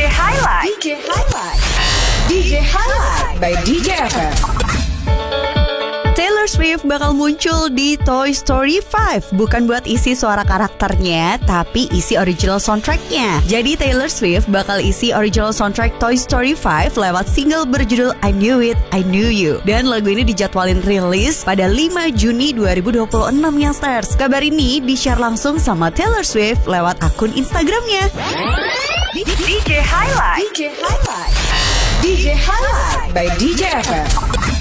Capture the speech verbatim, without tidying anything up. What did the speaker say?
Highlight. D J Highlight. D J Highlight by D J F M. Taylor Swift bakal muncul di Toy Story lima. Bukan buat isi suara karakternya, tapi isi original soundtracknya. Jadi Taylor Swift bakal isi original soundtrack Toy Story lima lewat single berjudul I Knew It, I Knew You. Dan lagu ini dijadwalin rilis pada lima Juni dua ribu dua puluh enam yang stars. Kabar ini di-share langsung sama Taylor Swift lewat akun Instagramnya. D J Highlight. D J Highlight. D J Highlight by D J F M.